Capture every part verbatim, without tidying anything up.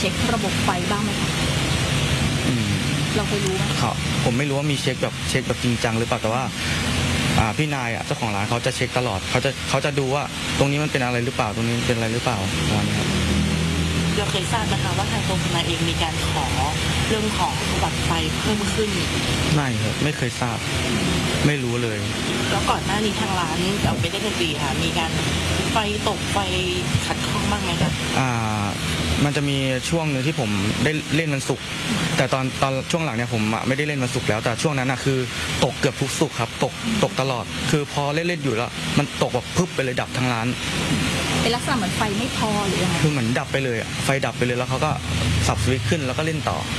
ช็คระบบไฟบ้างไหมคะเราเคยรู้ไหมครับผมไม่รู้ว่ามีเช็คแบบเช็คแบบจริงจังหรือเปล่าแต่ว่าพี่นายอ่ะเจ้าของร้านเขาจะเช็คตลอดเขาจะเขาจะดูว่าตรงนี้มันเป็นอะไรหรือเปล่าตรงนี้เป็นอะไรหรือเปล่าประมาณนี้ครับเราเคยทราบนะคะว่าทางกรมพนาเองมีการขอเรื่องของบัตรไฟเพิ่มขึ้นไม่ครับไม่เคยทราบไม่รู้เลยแล้วก่อนหน้านี้ทางร้านเราไปได้ดนตรีค่ะมีการไฟตกไฟขัดข้องบ้างไหมคะอ่ามันจะมีช่วงนึงที่ผมได้เล่นวันศุกร์แต่ตอนตอนช่วงหลังเนี่ยผมไม่ได้เล่นวันศุกร์แล้วแต่ช่วงนั้นนะคือตกเกือบทุกศุกร์ครับตกตกตลอดคือพอเล่นเล่นอยู่แล้วมันตกแบบพึบไปเลยดับทั้งร้านเป็นลักษณะเหมือนไฟไม่พอหรือยังไงคือเหมือนดับไปเลยไฟดับไปเลยแล้วเขาก็สับสวิตช์ขึ้นแล้วก็เล่นต่อ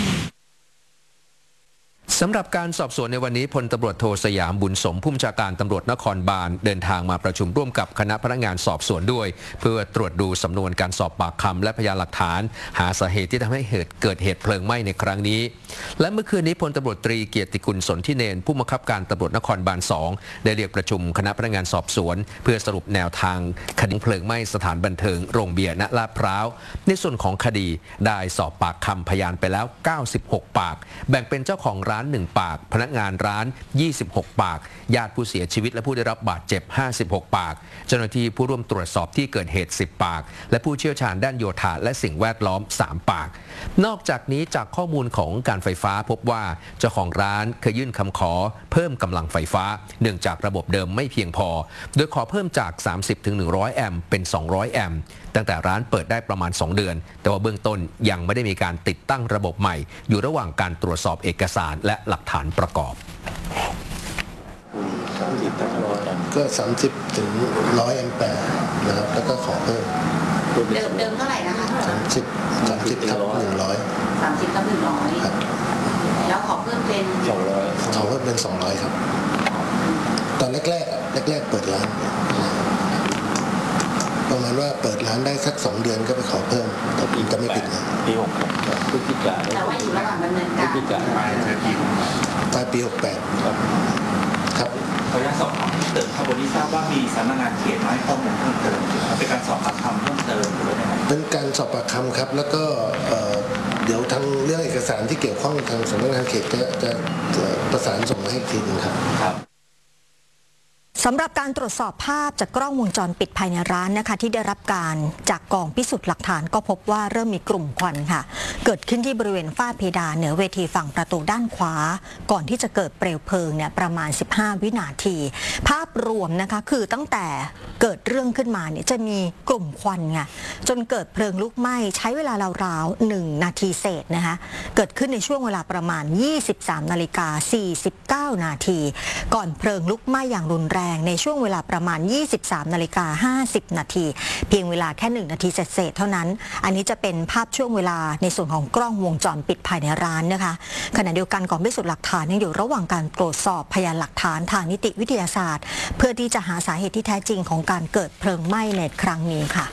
สำหรับการสอบสวนในวันนี้พลตำรวจโทสยามบุญสมผู้บัญชาการตำรวจนครบาลเดินทางมาประชุมร่วมกับคณะพนักงานสอบสวนด้วยเพื่อตรวจดูสำนวนการสอบปากคำและพยานหลักฐานหาสาเหตุที่ทำให้เกิดเหตุเพลิงไหม้ในครั้งนี้และเมื่อคืนนี้พลตำรวจตรีเกียรติกุลสนธิเนรผู้บังคับการตำรวจนครบาลสองได้เรียกประชุมคณะพนักงานสอบสวนเพื่อสรุปแนวทางคดีเพลิงไหม้สถานบันเทิงโรงเบียร์ณลาดพร้าวในส่วนของคดีได้สอบปากคำพยานไปแล้วเก้าสิบหกปากแบ่งเป็นเจ้าของร้านหนึ่งปากพนักงานร้านยี่สิบหกปากญาติผู้เสียชีวิตและผู้ได้รับบาดเจ็บห้าสิบหกปากเจ้าหน้าที่ผู้ร่วมตรวจสอบที่เกิดเหตุสิบปากและผู้เชี่ยวชาญด้านโยธาและสิ่งแวดล้อมสามปากนอกจากนี้จากข้อมูลของการไฟฟ้าพบว่าเจ้าของร้านเคยยื่นคำขอเพิ่มกำลังไฟฟ้าเนื่องจากระบบเดิมไม่เพียงพอโดยขอเพิ่มจาก สามสิบถึงหนึ่งร้อย แอมป์เป็น สองร้อย แอมป์ตั้งแต่ร้านเปิดได้ประมาณสองเดือนแต่ว่าเบื้องต้นยังไม่ได้มีการติดตั้งระบบใหม่อยู่ระหว่างการตรวจสอบเอกสารและหลักฐานประกอบก็สามสิบถึงหนึ่งร้อยแอมแปร์นะครับแล้วก็ขอเพิ่มเดิมเดิมเท่าไหร่นะคะสามสิบสามสิบทับหนึ่งร้อยสามสิบทับหนึ่งร้อยครับแล้วขอเพิ่มเป็นสองร้อยขอเพิ่มเป็นสองร้อยครับตอนแรกแรกแรกแรกเปิดร้านประมาณว่าเปิดร้านได้สักสองเดือนก็ไปขอเพิ่มแต่ปีจะไม่ปิดนะปีหกพฤศจิกาแต่ว่าอยู่ระหว่างดำเนินการพฤศจิกาปลายปีปลายปีหกแปดครับขออนุญาตสอบถามเพิ่มเติมครับวันนี้ทราบว่ามีสำนักงานเขตมาให้ข้อมูลเพิ่มเติมเป็นการสอบปากคำเพิ่มเติมหรือไงเป็นการสอบปากคำครับแล้วก็เดี๋ยวทางเรื่องเอกสารที่เกี่ยวข้องทางสำนักงานเขตจะจะประสานส่งมาให้ทีนึงครับสำหรับการตรวจสอบภาพจากกล้องวงจรปิดภายในร้านนะคะที่ได้รับการจากกองพิสูจน์หลักฐานก็พบว่าเริ่มมีกลุ่มควันค่ะเกิดขึ้นที่บริเวณฝ้าเพดานเหนือเวทีฝั่งประตูด้านขวาก่อนที่จะเกิดเปลวเพลิงเนี่ยประมาณสิบห้าวินาทีภาพรวมนะคะคือตั้งแต่เกิดเรื่องขึ้นมาเนี่ยจะมีกลุ่มควันไงจนเกิดเพลิงลุกไหม้ใช้เวลาราวๆหนึ่งนาทีเศษนะคะเกิดขึ้นในช่วงเวลาประมาณยี่สิบสามนาฬิกาสี่สิบเก้านาทีก่อนเพลิงลุกไหม้อย่างรุนแรงในช่วงเวลาประมาณยี่สิบสามนาฬิกาห้าสิบนาทีเพียงเวลาแค่หนึ่งนาทีเศษๆเท่านั้นอันนี้จะเป็นภาพช่วงเวลาในส่วนของกล้องวงจรปิดภายในร้านนะคะขณะเดียวกันกองพิสูจน์หลักฐานยังอยู่ระหว่างการตรวจสอบพยานหลักฐานทางนิติวิทยาศาสตร์เพื่อที่จะหาสาเหตุที่แท้จริงของการเกิดเพลิงไหม้ในครั้งนี้ค่ะ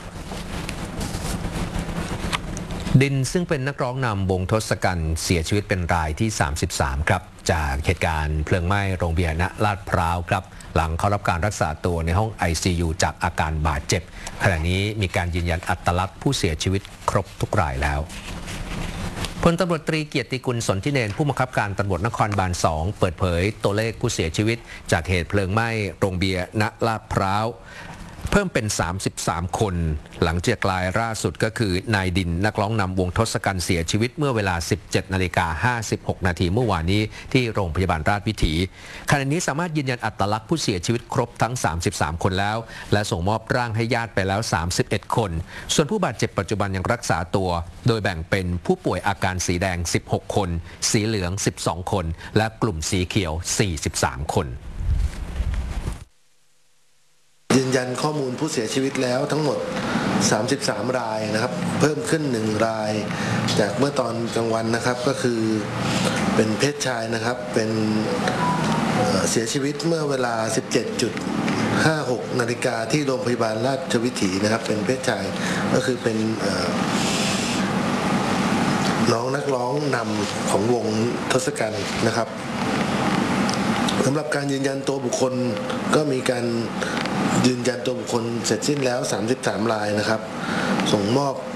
ดินซึ่งเป็นนักร้องนำวงทศกัณฐ์เสียชีวิตเป็นรายที่สามสิบสามครับจากเหตุการณ์เพลิงไหม้โรงเบียร์ณลาดพร้าวครับหลังเข้ารับการรักษาตัวในห้อง ไอ ซี ยู จากอาการบาดเจ็บขณะนี้มีการยืนยันอัตลักษณ์ผู้เสียชีวิตครบทุกรายแล้วพลตำรวจตรีเกียรติกุลสนธิเนรผู้บังคับการตำรวจนครบาลสองเปิดเผยตัวเลขผู้เสียชีวิตจากเหตุเพลิงไหม้โรงเบียร์ณลาดพร้าวเพิ่มเป็นสามสิบสามคนหลังจากรายล่าสุดก็คือนายดินนักร้องนำวงทศกัณฐ์เสียชีวิตเมื่อเวลา สิบเจ็ดนาฬิกาห้าสิบหกนาทีเมื่อวานนี้ที่โรงพยาบาลราชวิถีขณะนี้สามารถยืนยันอัตลักษณ์ผู้เสียชีวิตครบทั้งสามสิบสามคนแล้วและส่งมอบร่างให้ญาติไปแล้วสามสิบเอ็ดคนส่วนผู้บาดเจ็บปัจจุบันยังรักษาตัวโดยแบ่งเป็นผู้ป่วยอาการสีแดงสิบหกคนสีเหลืองสิบสองคนและกลุ่มสีเขียวสี่สิบสามคนยืนยันข้อมูลผู้เสียชีวิตแล้วทั้งหมดสามสิบสามรายนะครับเพิ่มขึ้นหนึ่งรายจากเมื่อตอนกลางวันนะครับก็คือเป็นเพศชายนะครับเป็นเสียชีวิตเมื่อเวลา สิบเจ็ดจุดห้าหกนาฬิกาที่โรงพยาบาลราชวิถีนะครับเป็นเพศชายก็คือเป็นน้องนักร้องนำของวงทศกัณฐ์นะครับสำหรับการยืนยันตัวบุคคลก็มีการยืนยันตัวบุคคลเสร็จสิ้นแล้วสามสิบสามรายนะครับส่งมอบ